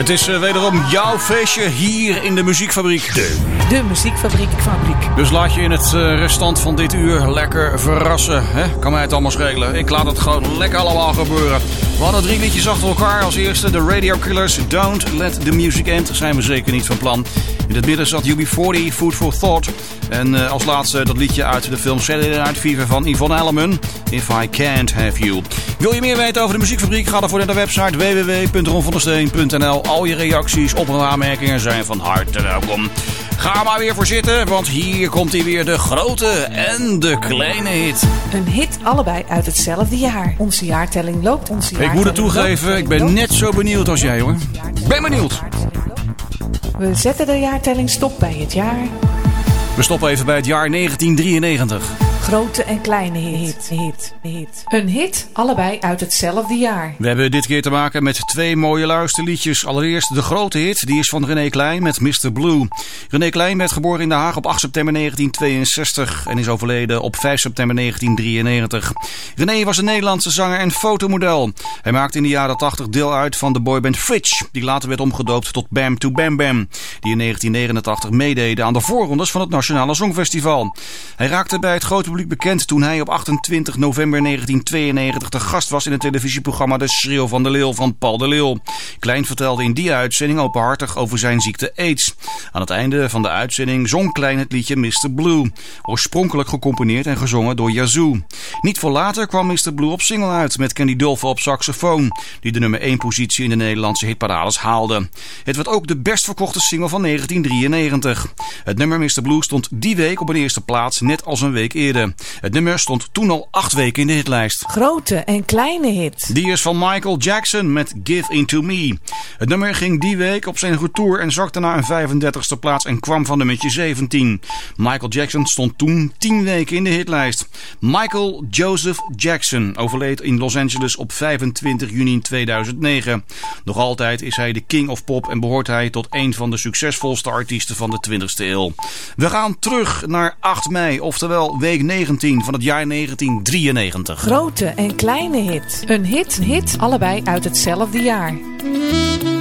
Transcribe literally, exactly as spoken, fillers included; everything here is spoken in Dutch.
Het is uh, wederom jouw feestje hier in de Muziekfabriek. De, de Muziekfabriek. Fabriek. Dus laat je in het uh, restant van dit uur lekker verrassen. Hè? Kan mij het allemaal schelen. Ik laat het gewoon lekker allemaal gebeuren. We hadden drie liedjes achter elkaar. Als eerste de Radio Killers, Don't Let the Music End. Zijn we zeker niet van plan. In het midden zat U B forty, Food for Thought. En uh, als laatste dat liedje uit de film Saturday Night Fever van Yvonne Elliman. If I Can't Have You. Wil je meer weten over de Muziekfabriek? Ga daarvoor naar de website w w w punt ron van der steen punt n l. Al je reacties, op- en aanmerkingen zijn van harte welkom. Ga maar weer voor zitten, want hier komt hij weer, de grote en de kleine hit. Een hit allebei uit hetzelfde jaar. Onze jaartelling loopt. Onze jaartelling ik moet het toegeven, loopt. Ik ben net zo benieuwd als jij, hoor. Ben benieuwd. We zetten de jaartelling stop bij het jaar. We stoppen even bij het jaar negentien drieënnegentig. Grote en kleine hit, hit, hit. Een hit, allebei uit hetzelfde jaar. We hebben dit keer te maken met twee mooie luisterliedjes. Allereerst de grote hit, die is van René Klein met mister Blue. René Klein werd geboren in Den Haag op acht september negentien tweeënzestig en is overleden op vijf september negentien drieënnegentig. René was een Nederlandse zanger en fotomodel. Hij maakte in de jaren tachtig deel uit van de boyband Fridge, die later werd omgedoopt tot Bam to Bam Bam, die in negentien negenentachtig meededen aan de voorrondes van het Nationale Songfestival. Hij raakte bij het grote publiek bekend toen hij op achtentwintig november negentien tweeënnegentig te gast was in het televisieprogramma De Schreeuw van de Leeuw van Paul de Leeuw. Klein vertelde in die uitzending openhartig over zijn ziekte AIDS. Aan het einde van de uitzending zong Klein het liedje mister Blue, oorspronkelijk gecomponeerd en gezongen door Yazoo. Niet veel later kwam mister Blue op single uit met Candy Dulfer op saxofoon, die de nummer één positie in de Nederlandse hitparades haalde. Het werd ook de best verkochte single van negentien drieënnegentig. Het nummer mister Blue stond die week op een eerste plaats, net als een week eerder. Het nummer stond toen al acht weken in de hitlijst. Grote en kleine hit. Die is van Michael Jackson met Give Into Me. Het nummer ging die week op zijn retour en zakte naar een vijfendertigste plaats en kwam van nummertje zeventien. Michael Jackson stond toen tien weken in de hitlijst. Michael Joseph Jackson overleed in Los Angeles op vijfentwintig juni tweeduizend negen. Nog altijd is hij de king of pop en behoort hij tot een van de succesvolste artiesten van de twintigste eeuw. We gaan terug naar acht mei, oftewel week negentien van het jaar negentien drieënnegentig. Grote en kleine hit. Een hit, een hit, allebei uit hetzelfde jaar.